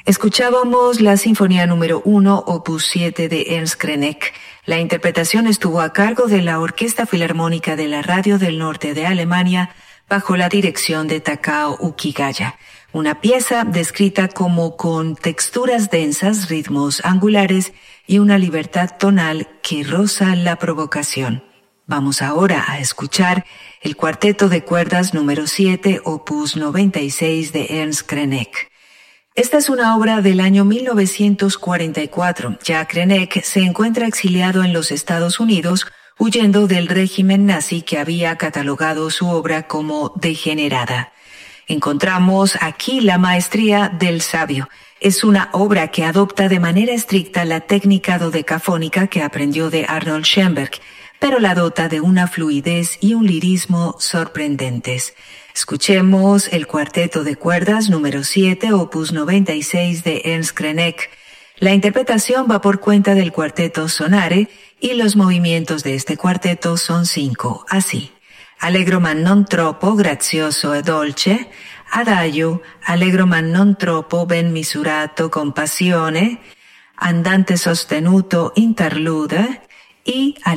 Escuchábamos la Sinfonía número 1, opus 7 de Ernst Krenek. La interpretación estuvo a cargo de la Orquesta Filarmónica de la Radio del Norte de Alemania, bajo la dirección de Takao Ukigaya. Una pieza descrita como con texturas densas, ritmos angulares y una libertad tonal que roza la provocación. Vamos ahora a escuchar el Cuarteto de Cuerdas número 7, opus 96 de Ernst Krenek. Esta es una obra del año 1944. Ya Krenek se encuentra exiliado en los Estados Unidos, huyendo del régimen nazi que había catalogado su obra como degenerada. Encontramos aquí la maestría del sabio. Es una obra que adopta de manera estricta la técnica dodecafónica que aprendió de Arnold Schoenberg, pero la dota de una fluidez y un lirismo sorprendentes. Escuchemos el Cuarteto de Cuerdas número 7, opus 96 de Ernst Krenek. La interpretación va por cuenta del Cuarteto Sonare y los movimientos de este cuarteto son 5, así: Allegro ma non troppo, grazioso e dolce; Adagio, allegro ma non troppo, ben misurato, con passione; Andante sostenuto, interlude; y